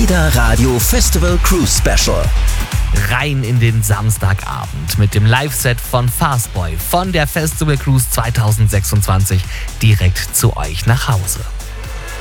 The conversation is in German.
Florida Radio Festival Cruise Special. Rein in den Samstagabend mit dem Live-Set von Fastboy von der Festival Cruise 2026 direkt zu euch nach Hause.